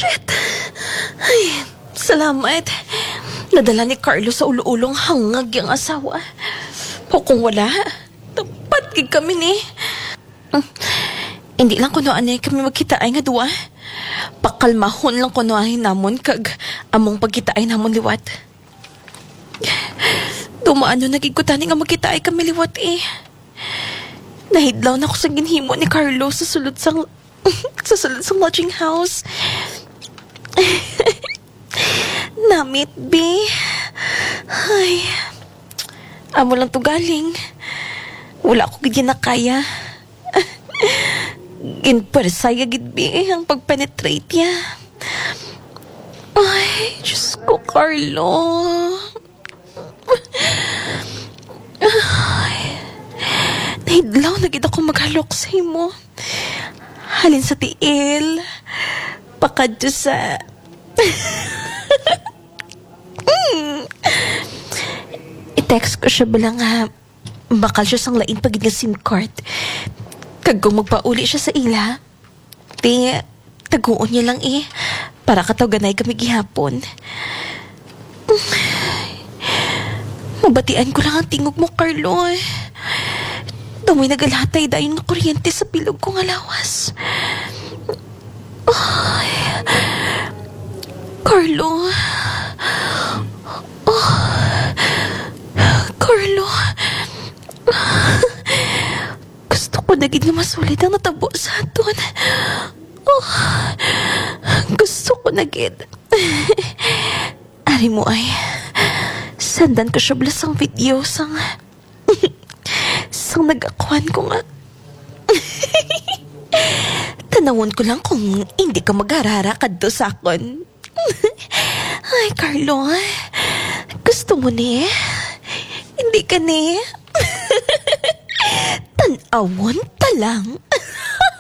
Shit. Ay, salamat. Nadala ni Carlo sa ulo-ulong hangag yung asawa. O kung wala, tapat gig kami ni. Hindi lang kuno anay kami magkitaay nga duwa. Pakalmahon lang kuno ay namon kag among pagkitaay namon liwat. Dumaano nagigutani nga magkitaay kami liwat eh. Nahidlaw na ako sa ginhimo ni Carlo sa sulod sang lodging house. Namit, be. Ay. Amo lang to galing. Wala ko gid na kaya. Ginpersaya gid, be, ang pagpenetrate niya. Ay, Diyos ko, Carlo. Ay. Nahidlaw na gid ako maghalok sa imo. Halin sa tiil. Pakadyo sa... I-text ko siya bilang bakal siya sang lain pagid nga SIM card. Kag kung magpauli siya sa ila, taguon niya lang eh. Para katawaganay kami gihapon. Mabatian ko lang ang tingog mo, Carlo. Damoy nagalatay dayon nga kuryente sa bilog ko nga lawas. Ay, Carlo. Oh, Carlo. Gusto ko na gid nga masulit ang natabo sa aton. Oh, gusto ko na gid. Ari mo ay, sandan ko siya blasang video sang nag-akuan ko nga. Tanawon ko lang kung hindi ka mag-harara kadto sa akon. Ay, Carlo, gusto mo ni? Hindi ka ni? Tanawon ta lang.